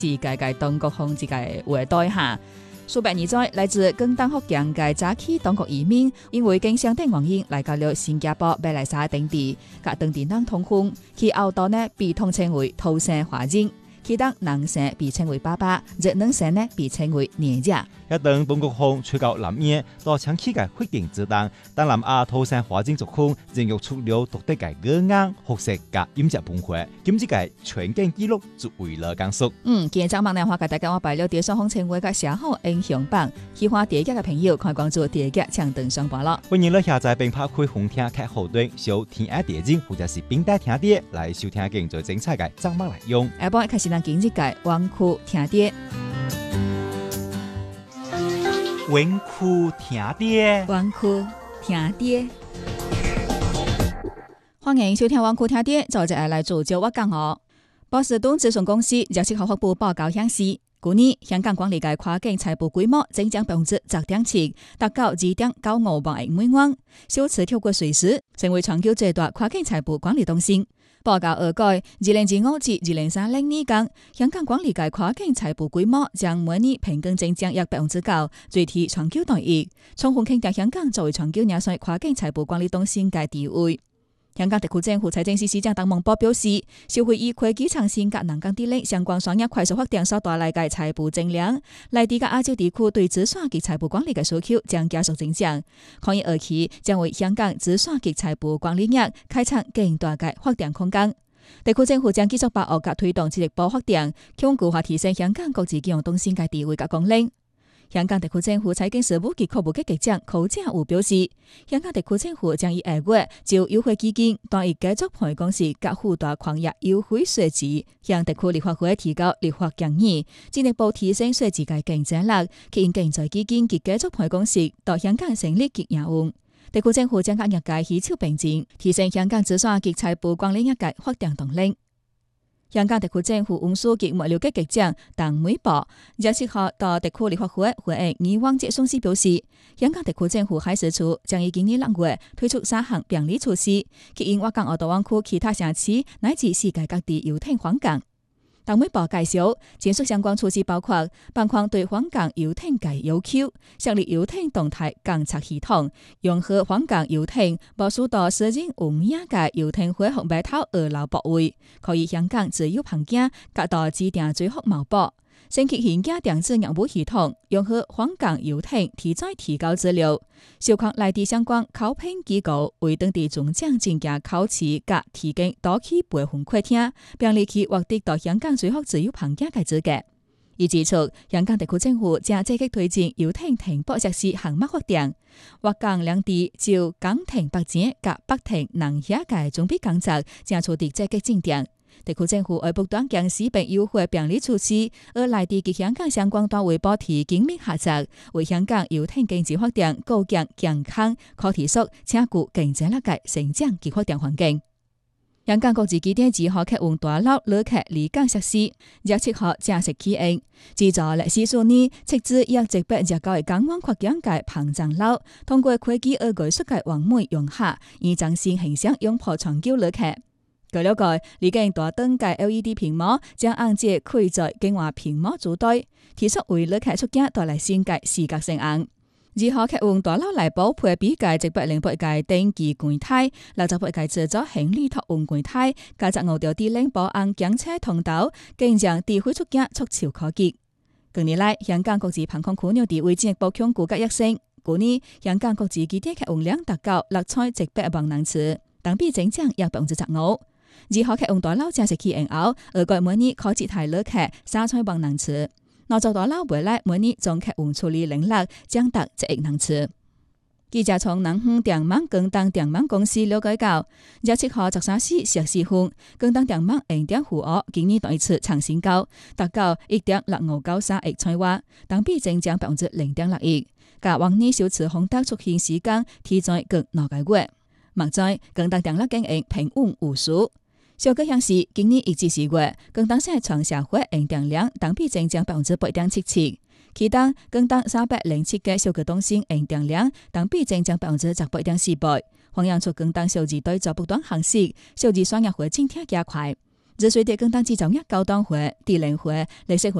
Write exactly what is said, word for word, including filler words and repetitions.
世界嘅當局控制嘅話題下。數百年在來自廣東福建嘅早期當局移民，因為經上等原因來到了新加坡馬來西亞等地，甲當地人通婚，其後代呢被統稱為土生華人，其當男生被稱為爸爸，而女生呢被稱為娘家。 一當當局控吹到南邊，到長期嘅決定之當，當南亞土生華人族群仍育出了獨特嘅語言、學識及飲食文化，今次嘅全景記錄就為了講述。 嗯，今日張網呢話，給大家我擺了電商行情為嘅寫好英雄榜，喜歡第一嘅朋友可以關注第一搶登上榜了。 歡迎你下載並拍開紅聽劇後端，收聽下電影或者是並帶聽碟來收聽更多精彩嘅張網內容。 下播開始咱今日嘅灣區聽碟。 灣區聽碟， 灣區聽碟，歡迎收聽灣區聽碟，就係來做就我講哦。波士頓諮詢公司廿七號發布報告顯示，去年香港管理嘅跨境財富規模增長百分之十點七，達到二點九五萬億美元，首次超過瑞士，成為全球最大跨境財富管理中心。報告預計，二零二五至二零三零年間，香港管理嘅跨境財富規模將每年平均增長約百分之九，最貼全球第一，充分肯定香港作為全球廿歲跨境財富管理中心嘅地位。香港特區政府財政司司長鄧孟博表示，社會以科技創新及能源電力相關產業快速發展所帶來嘅財富增量，內地及亞洲地區對資產及財富管理嘅需求將加速增長，可以預期將為香港資產及財富管理業開創更大嘅發展空間。特區政府將繼續把握及推動積極保發展，鞏固和提升香港國際金融中心嘅地位及功能。香港特區政府財經事務及庫務局局長柯正武表示，香港特區政府將以二月就優惠基金單一繼續賠公司及附帶礦業優惠稅制，向特區立法會提交立法建議，進一步提升稅制嘅競爭力，吸引更多基金及繼續賠公司到香港成立及營運。特區政府將甲業界攜手並進，提升香港資產及財富管理業界發展動力。香港特區政府運輸及物流局局長鄧美博廿七號到特區立法會回應以往質詢時表示，香港特區政府海事處將於今年六月推出三項便利措施，吸引粵港澳大灣區其他城市乃至世界各地遊艇訪港。鄧美博介紹，前述相關措施包括包括對訪港遊艇嘅要求，設立遊艇動態監測系統，融合訪港遊艇部署到私人運營嘅遊艇會服務頭二樓泊位，可以香港自由棚架達到指定最好毛博。升級現價電子業務系統，融合訪港遊艇提早提交資料，小康內地相關考評機構為當地中獎證價考試及提供多期培訓課程，便利其獲得到香港最好自由棚架嘅資格。而指出，香港特區政府正積極推進遊艇停泊設施項目發展，粵港兩地就港停北展及北停南下嘅準備工作正取得積極進展。特區政府會不斷檢視並優化便利措施，而內地及香港相關單位保持緊密合作，為香港遊艇經濟發展構建健康、可持續、且具競爭力嘅成長及發展環境。香港國際機場二號客運大樓旅客離港設施廿七號正式啟用，製造歷史數年斥資約一百廿九億港元擴建嘅膨脹樓，通過科技而藝術嘅完美融合，以嶄新形象擁抱全球旅客。據了解，離境大燈嘅 L E D 屏幕將按照可以在境外屏幕組隊，提出為旅客出境帶來新嘅視覺性硬。二號客運大樓內部配備嘅一百零八個電機櫃台，六十八個自助行李託運櫃台，加上五條電靈保安檢測通道，更將智慧出境促超科技。近年來，香港國際航空樞紐地位進一步鞏固及躍升。去年，香港國際機場客運量達到六千一百萬人次，同比增長約百分之十五。二號客運大樓正式啟用後，預計每年可接待旅客三千萬人次。內座大樓未來每年總客運處理能力將達一億人次。記者從南方電網廣東電網公司了解到，廿七號十三時十四分，廣東電網營電負荷今年第一次創新高，達到一點六五九三億千瓦，同比增長百分之零點六一。較往年首次風電出現時間提早近兩個月。目前廣東電力經營平穩無事。數據顯示，今年一至四月，廣東省全社會用電量同比增長百分之八點七七，其中廣東三百零七個數據中心用電量同比增長百分之十八點四八，反映出廣東數字對照不斷行事，數字商業化進展加快。 熱水地更當至就一九當會、地靈會、歷史會